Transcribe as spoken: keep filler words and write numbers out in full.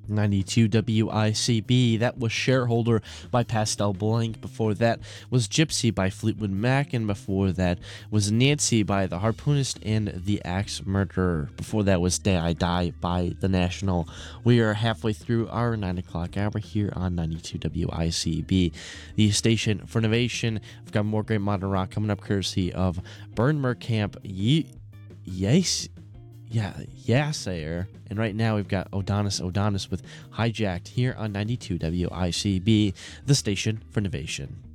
ninety-two W I C B. That was Shareholder by Pastel Blank. Before that was Gypsy by Fleetwood Mac. And before that was Nancy by The Harpoonist and The Axe Murderer. Before that was Day I Die by The National. We are halfway through our nine o'clock hour here on ninety-two W I C B, the station for innovation. We've got more great modern rock coming up courtesy of Burn Merkamp. Ye- yes. Yeah, Yasser. And right now we've got Odonis Odonis with Hijacked here on ninety-two W I C B, the station for innovation.